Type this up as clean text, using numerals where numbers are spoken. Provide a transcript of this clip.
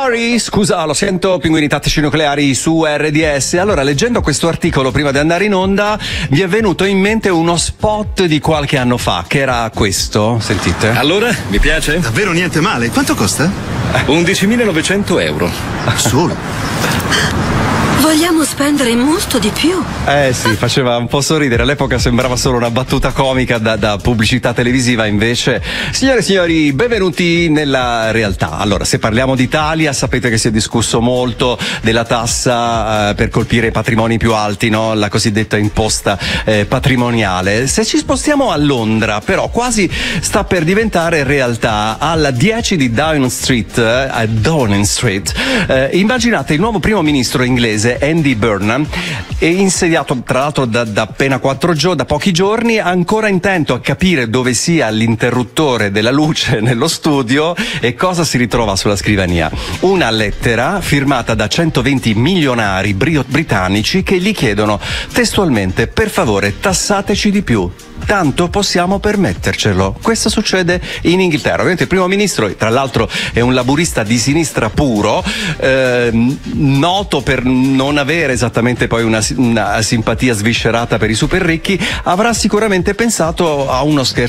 Sorry, scusa, lo sento, pinguini tattici nucleari su RDS. Allora, leggendo questo articolo prima di andare in onda, mi è venuto in mente uno spot di qualche anno fa, che era questo, sentite. Allora, mi piace? Davvero niente male. Quanto costa? 11.900 euro. Solo? Vogliamo spendere molto di più. Sì, faceva un po' sorridere. All'epoca sembrava solo una battuta comica da pubblicità televisiva, invece. Signore e signori, benvenuti nella realtà. Allora, se parliamo d'Italia, sapete che si è discusso molto della tassa per colpire i patrimoni più alti, no? La cosiddetta imposta patrimoniale. Se ci spostiamo a Londra, però, quasi sta per diventare realtà. Alla 10 di Downing Street, immaginate il nuovo primo ministro inglese Andy Burnham, è insediato tra l'altro da appena da pochi giorni, ancora intento a capire dove sia l'interruttore della luce nello studio e cosa si ritrova sulla scrivania. Una lettera firmata da 120 milionari britannici che gli chiedono testualmente: per favore, tassateci di più, tanto possiamo permettercelo. Questo succede in Inghilterra. Ovviamente il primo ministro, tra l'altro, è un laburista di sinistra puro, noto per non avere esattamente poi una simpatia sviscerata per i super ricchi, avrà sicuramente pensato a uno scherzo